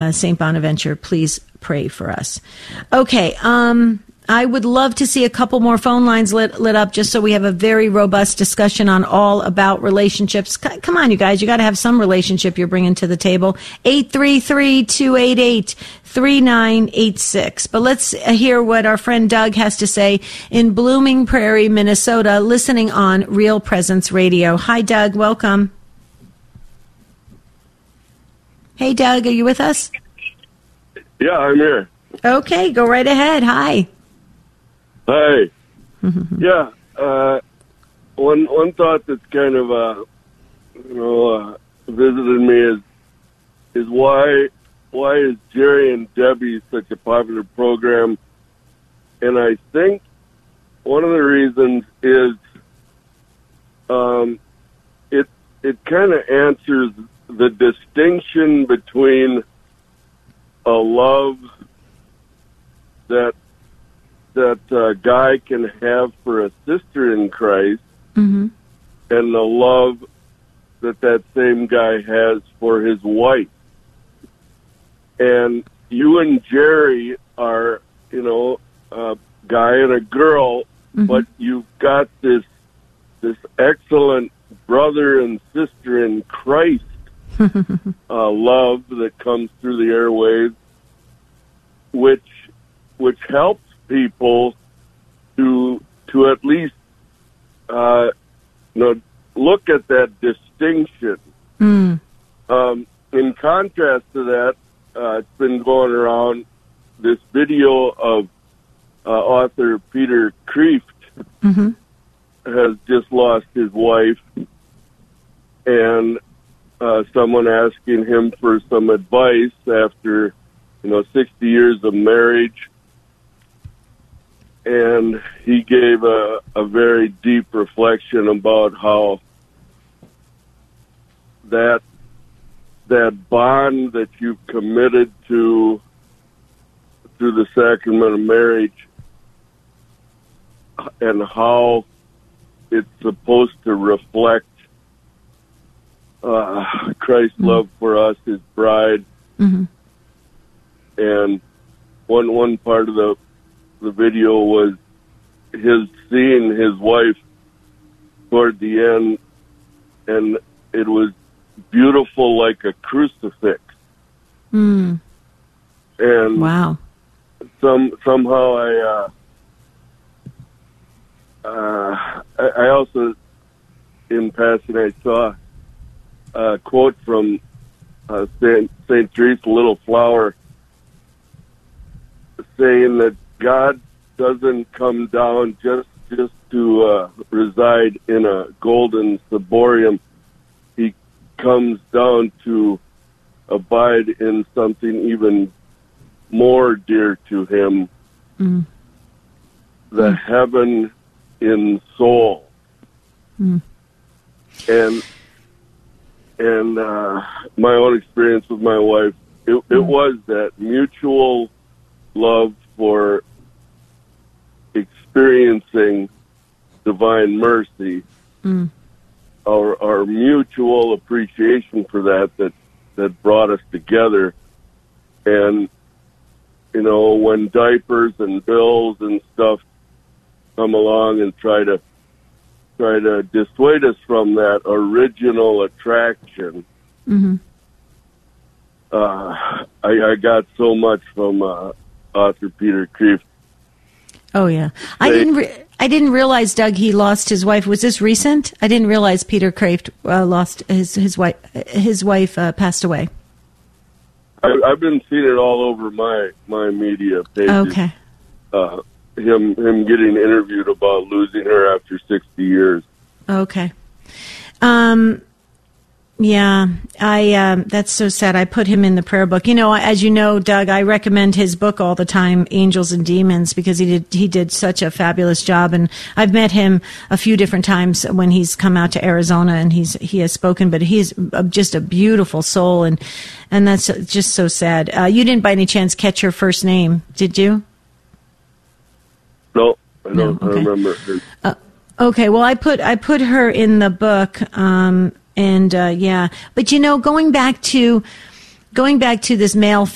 St. Bonaventure, please pray for us. Okay. I would love to see a couple more phone lines lit up just so we have a very robust discussion on all about relationships. Come on, you guys. You got to have some relationship you're bringing to the table. 833-288-3986. But let's hear what our friend Doug has to say in Blooming Prairie, Minnesota, listening on Real Presence Radio. Hi, Doug. Welcome. Hey, Doug. Are you with us? Yeah, I'm here. Okay. Go right ahead. Hi. Hi. Yeah. One thought that's kind of visited me is why is Jerry and Debbie such a popular program? And I think one of the reasons is it kind of answers the distinction between a love that a guy can have for a sister in Christ, and the love that same guy has for his wife. And you and Jerry are, a guy and a girl, but you've got this excellent brother and sister in Christ love that comes through the airwaves, which helps people to at least look at that distinction. In contrast to that, it's been going around this video of author Peter Kreeft has just lost his wife, and someone asking him for some advice after 60 years of marriage. And he gave a very deep reflection about how that bond that you've committed to through the sacrament of marriage, and how it's supposed to reflect Christ's love for us, his bride. And one part of the video was his seeing his wife toward the end, and it was beautiful like a crucifix. And wow. Somehow I also, in passing, I saw a quote from St. Teresa Little Flower saying that God doesn't come down just to reside in a golden ciborium. He comes down to abide in something even more dear to him, the heaven in soul. And my own experience with my wife, it was that mutual love for experiencing divine mercy, our mutual appreciation for that brought us together. And when diapers and bills and stuff come along and try to dissuade us from that original attraction, I got so much from author Peter Kreeft. Oh yeah, I didn't realize, Doug, he lost his wife. Was this recent? I didn't realize Peter Kreeft lost his wife. His wife passed away. I've been seeing it all over my media pages. Okay. Him getting interviewed about losing her after 60 years. Okay. Yeah, that's so sad. I put him in the prayer book. As you know, Doug, I recommend his book all the time, Angels and Demons, because he did such a fabulous job. And I've met him a few different times when he's come out to Arizona, and he has spoken, but he's just a beautiful soul. And that's just so sad. You didn't by any chance catch her first name, did you? No, I don't. No, okay. I remember her. Okay, well, I put her in the book, but going back to this male